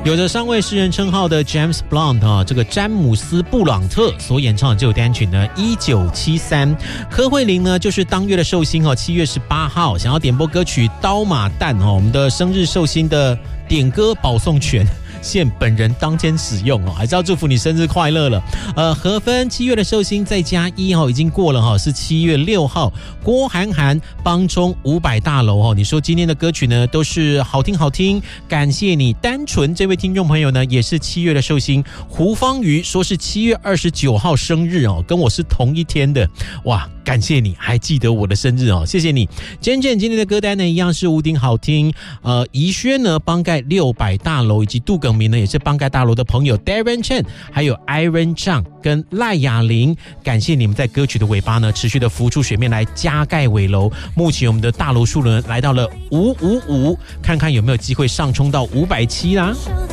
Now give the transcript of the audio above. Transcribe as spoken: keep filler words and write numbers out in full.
有着三位诗人称号的 James Blunt 啊，这个詹姆斯·布朗特所演唱的这首单曲呢，一九七三。柯慧玲呢，就是当月的寿星哦，七月十八号想要点播歌曲《刀马旦》哦，我们的生日寿星的点歌保送权。现本人当天使用哦，还是要祝福你生日快乐了。呃，何芬七月的寿星再加一哦，已经过了哈，是七月六号。郭涵涵、帮中五百大楼哦，你说今天的歌曲呢都是好听好听，感谢你。单纯这位听众朋友呢也是七月的寿星。胡方瑜说是七月二十九号生日哦，跟我是同一天的，哇！感谢你还记得我的生日哦，谢谢你。简简今天的歌单呢一样是无敌好听。呃，宜轩呢帮盖六百大楼，以及杜耿明呢也是帮盖大楼的朋友 Darren Chen， 还有 Iron Zhang 跟赖雅玲，感谢你们在歌曲的尾巴呢持续的浮出水面来加盖尾楼。目前我们的大楼数呢来到了五五五，看看有没有机会上冲到五百七啦。